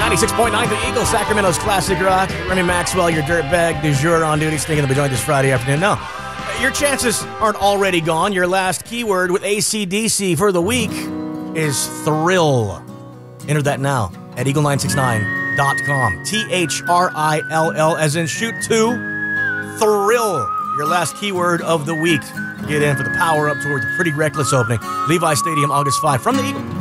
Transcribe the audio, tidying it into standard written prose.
96.9 The Eagle, Sacramento's classic rock. Remy Maxwell, your dirtbag du jour on duty, stinking the joint this Friday afternoon. No, your chances aren't already gone. Your last keyword with AC/DC for the week is thrill. Enter that now at eagle969.com. THRILL as in shoot to thrill. Your last keyword of the week. Get in for the power up towards the Pretty Reckless opening. Levi Stadium, August 5. From the Eagle.